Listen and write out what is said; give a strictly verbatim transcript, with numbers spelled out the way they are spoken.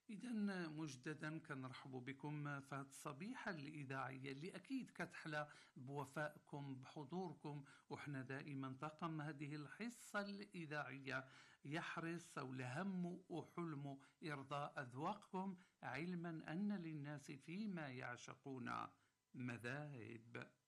إذا مجددا كنرحب بكم في هذه الصبيحة الإذاعية اللي أكيد كتحلى بوفائكم بحضوركم. وحنا دائما طاقم هذه الحصة الإذاعية يحرص أو لهم وحلم إرضاء أذواقكم، علما أن للناس فيما يعشقون مذاهب.